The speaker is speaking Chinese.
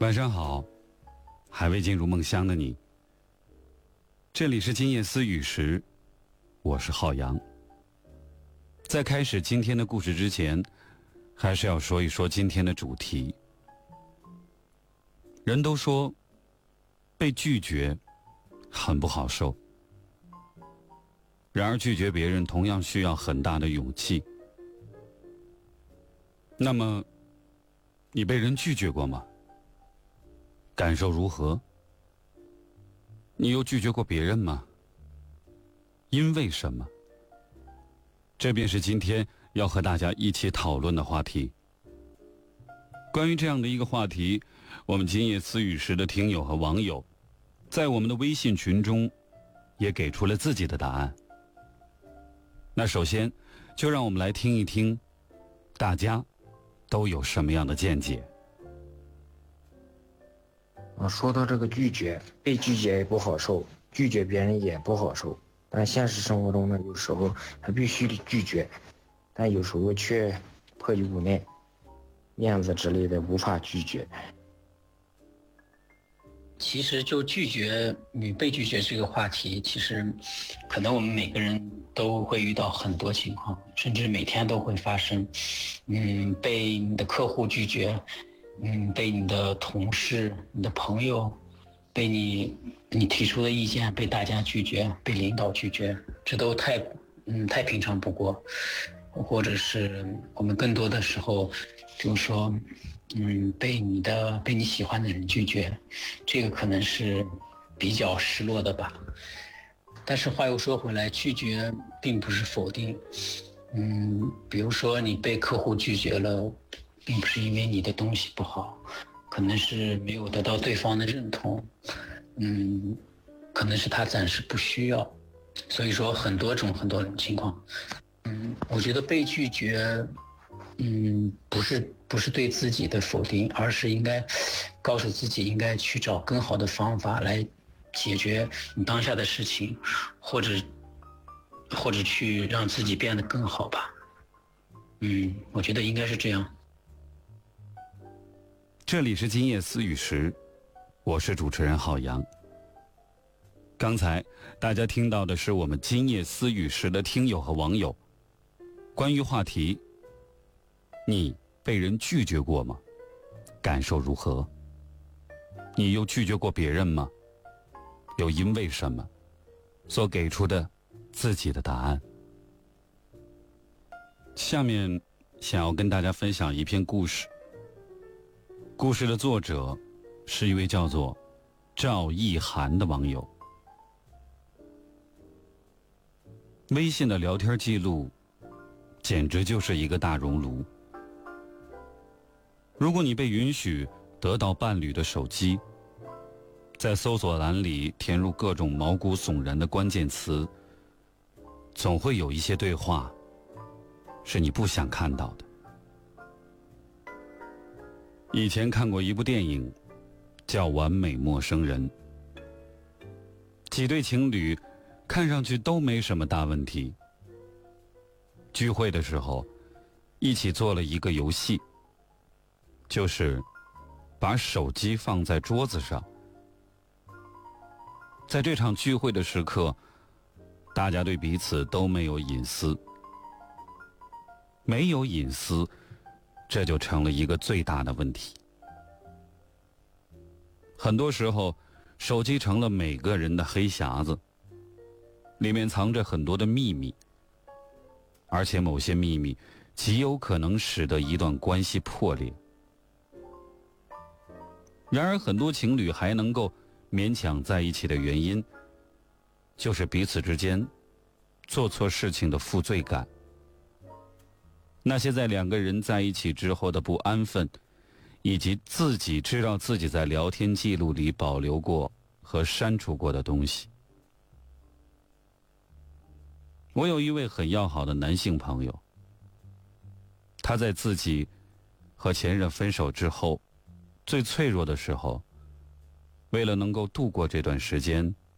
晚上好，还未进入梦乡的你。这里是今夜思雨时，我是浩洋。在开始今天的故事之前，还是要说一说今天的主题。人都说被拒绝很不好受，然而拒绝别人同样需要很大的勇气。那么你被人拒绝过吗？感受如何？你又拒绝过别人吗？因为什么？这便是今天要和大家一起讨论的话题。关于这样的一个话题，我们今夜思雨时的听友和网友在我们的微信群中也给出了自己的答案。那首先就让我们来听一听大家都有什么样的见解。 说到这个拒绝，被拒绝也不好受，拒绝别人也不好受。但现实生活中呢，有时候还必须得拒绝，但有时候却迫于无奈，面子之类的无法拒绝。 其实就拒绝与被拒绝这个话题，其实可能我们每个人都会遇到很多情况，甚至每天都会发生。被你的客户拒绝，被你的同事、你的朋友，被你提出的意见被大家拒绝，被领导拒绝，这都太平常不过。或者是我们更多的时候就是说被你喜欢的人拒绝，这个可能是比较失落的吧。但是话又说回来，拒绝并不是否定。比如说你被客户拒绝了，并不是因为你的东西不好，可能是没有得到对方的认同，可能是他暂时不需要。所以说很多种情况。我觉得被拒绝不是对自己的否定，而是应该告诉自己应该去找更好的方法来解决你当下的事情，或者去让自己变得更好吧。我觉得应该是这样。 这里是今夜思雨时，我是主持人浩洋。刚才大家听到的是我们今夜思雨时的听友和网友关于话题：你被人拒绝过吗？感受如何？你又拒绝过别人吗？又因为什么？所给出的自己的答案。下面想要跟大家分享一篇故事。故事的作者是一位叫做赵意涵的网友。微信的聊天记录简直就是一个大熔炉。如果你被允许得到伴侣的手机，在搜索栏里填入各种毛骨悚然的关键词，总会有一些对话是你不想看到的。以前看过一部电影叫《完美陌生人》，几对情侣看上去都没什么大问题。聚会的时候一起做了一个游戏，就是把手机放在桌子上。在这场聚会的时刻，大家对彼此都没有隐私。没有隐私，这就成了一个最大的问题。很多时候，手机成了每个人的黑匣子，里面藏着很多的秘密，而且某些秘密极有可能使得一段关系破裂。然而很多情侣还能够勉强在一起的原因，就是彼此之间做错事情的负罪感。那些在两个人在一起之后的不安分，以及自己知道自己在聊天记录里保留过和删除过的东西。我有一位很要好的男性朋友，他在自己和前任分手之后最脆弱的时候，为了能够度过这段时间，